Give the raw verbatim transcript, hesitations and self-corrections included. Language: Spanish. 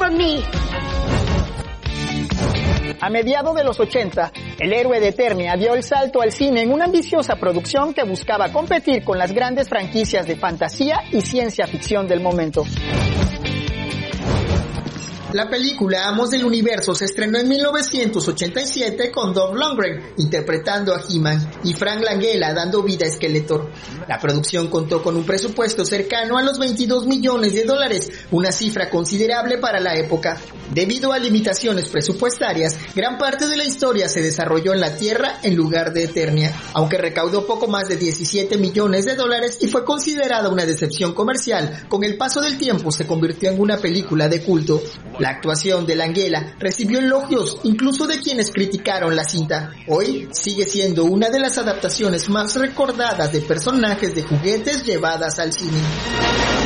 for me. A mediados de los ochenta, el héroe de Eternia dio el salto al cine en una ambiciosa producción que buscaba competir con las grandes franquicias de fantasía y ciencia ficción del momento. La película Amos del Universo se estrenó en mil novecientos ochenta y siete con Dolph Lundgren interpretando a He-Man y Frank Langella dando vida a Skeletor. La producción contó con un presupuesto cercano a los veintidós millones de dólares, una cifra considerable para la época. Debido a limitaciones presupuestarias, gran parte de la historia se desarrolló en la Tierra en lugar de Eternia, aunque recaudó poco más de diecisiete millones de dólares y fue considerada una decepción comercial. Con el paso del tiempo se convirtió en una película de culto. La actuación de Langella recibió elogios incluso de quienes criticaron la cinta. Hoy sigue siendo una de las adaptaciones más recordadas de personajes de juguetes llevadas al cine.